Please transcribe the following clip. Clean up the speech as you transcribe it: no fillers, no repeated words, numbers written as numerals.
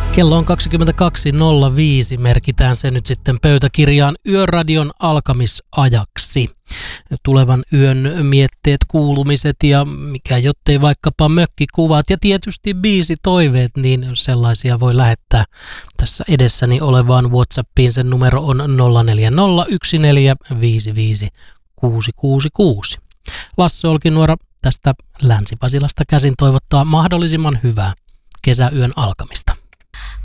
Kello on 22.05, merkitään se nyt sitten pöytäkirjaan Yöradion alkamisajaksi. Tulevan yön mietteet, kuulumiset ja mikä jottei vaikkapa mökkikuvat ja tietysti biisitoiveet, niin sellaisia voi lähettää tässä edessäni olevaan WhatsAppiin. Sen numero on 0401455666. Lasse Olkinuora tästä Länsi-Pasilasta käsin toivottaa mahdollisimman hyvää kesäyön alkamista.